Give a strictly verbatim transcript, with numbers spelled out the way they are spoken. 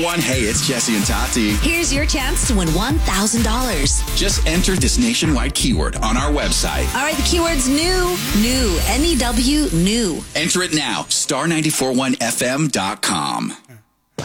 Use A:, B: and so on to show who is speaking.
A: One, hey, it's Jesse and Tati.
B: Here's your chance to win one thousand dollars.
A: Just enter this nationwide keyword on our website.
B: All right, the keyword's new. New. N E W, new.
A: Enter it now. star nine four one F M dot com.